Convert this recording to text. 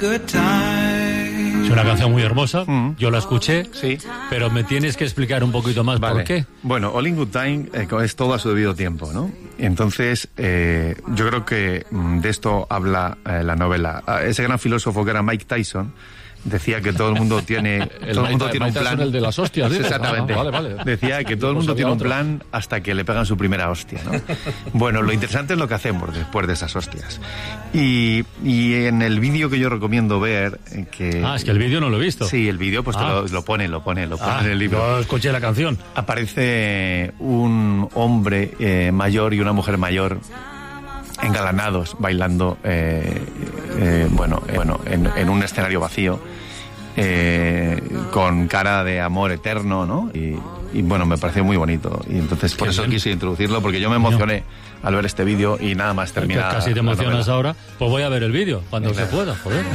Es una canción muy hermosa, yo la escuché, Sí. pero me tienes que explicar un poquito más por qué. Bueno, All in Good Time es todo a su debido tiempo, ¿no? Entonces, yo creo que de esto habla la novela. Ese gran filósofo que era Mike Tyson decía que todo el mundo tiene un plan. El de las hostias, ¿sí? Exactamente. Vale. Decía que todo el mundo tiene un plan hasta que le pegan su primera hostia, ¿no? Bueno, lo interesante es lo que hacemos después de esas hostias. Y en el vídeo que yo recomiendo ver que Es que el vídeo no lo he visto. sí, el vídeo pues lo pone en el libro. Yo escuché la canción. Aparece un hombre mayor y una mujer mayor engalanados bailando en un escenario vacío con cara de amor eterno, ¿no? Y bueno, me pareció muy bonito y entonces por eso quise introducirlo, porque yo me emocioné al ver este vídeo y nada más terminar. Casi te emocionas ahora. Pues voy a ver el vídeo cuando se pueda, joder.